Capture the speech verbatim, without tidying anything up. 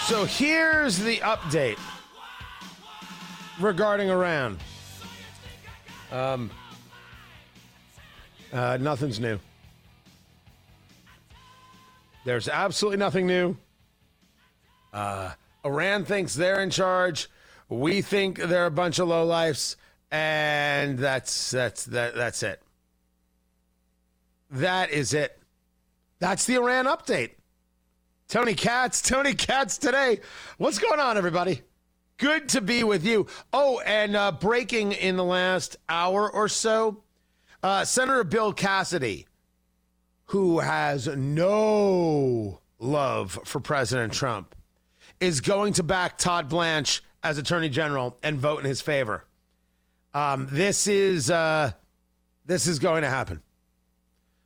So here's the update regarding Iran. Um, uh, nothing's new. There's absolutely nothing new. Uh, Iran thinks they're in charge. We think they're a bunch of lowlifes, and that's that's that that's it. That is it. That's the Iran update. Tony Katz, Tony Katz today. What's going on, everybody? Good to be with you. Oh, and uh, breaking in the last hour or so, uh, Senator Bill Cassidy, who has no love for President Trump, is going to back Todd Blanche as Attorney General and vote in his favor. Um, this is uh, this is going to happen.